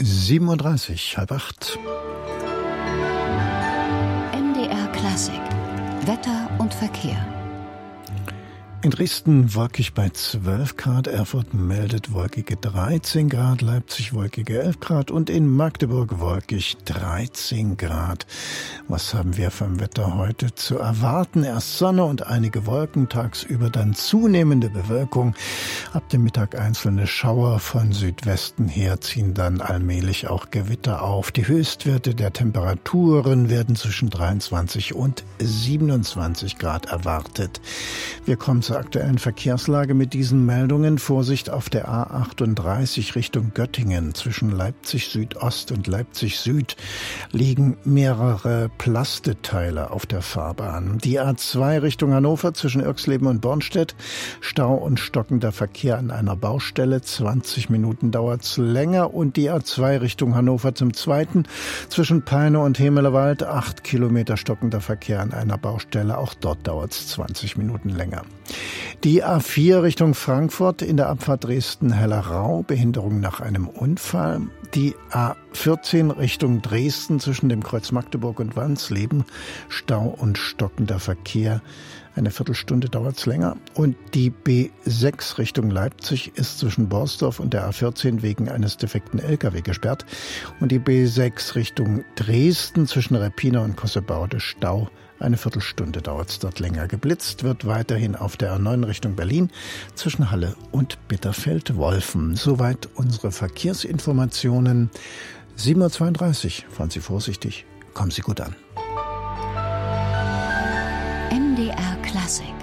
7:30 Uhr, 7:30. MDR Klassik. Wetter und Verkehr. In Dresden wolkig bei 12 Grad, Erfurt meldet wolkige 13 Grad, Leipzig wolkige 11 Grad und in Magdeburg wolkig 13 Grad. Was haben wir vom Wetter heute zu erwarten? Erst Sonne und einige Wolken, tagsüber dann zunehmende Bewölkung. Ab dem Mittag einzelne Schauer, von Südwesten her ziehen dann allmählich auch Gewitter auf. Die Höchstwerte der Temperaturen werden zwischen 23 und 27 Grad erwartet. Wir kommen zur aktuellen Verkehrslage mit diesen Meldungen. Vorsicht auf der A38 Richtung Göttingen. Zwischen Leipzig Südost und Leipzig Süd liegen mehrere Plasteteile auf der Fahrbahn. Die A2 Richtung Hannover zwischen Irxleben und Bornstedt. Stau und stockender Verkehr an einer Baustelle. 20 Minuten dauert's länger. Und die A2 Richtung Hannover zum Zweiten. Zwischen Peine und Hemelewald 8 Kilometer stockender Verkehr an einer Baustelle. Auch dort dauert's 20 Minuten länger. Die A4 Richtung Frankfurt in der Abfahrt Dresden-Hellerau, Behinderung nach einem Unfall. Die A14 Richtung Dresden zwischen dem Kreuz Magdeburg und Wansleben, Stau und stockender Verkehr. Eine Viertelstunde dauert's länger. Und die B6 Richtung Leipzig ist zwischen Borsdorf und der A14 wegen eines defekten LKW gesperrt. Und die B6 Richtung Dresden zwischen Reppina und Kossebaude Stau. Eine Viertelstunde dauert's dort länger. Geblitzt wird weiterhin auf der A9 Richtung Berlin zwischen Halle und Bitterfeld-Wolfen. Soweit unsere Verkehrsinformationen. 7:32 Uhr. Fahren Sie vorsichtig. Kommen Sie gut an. MDR Klassik.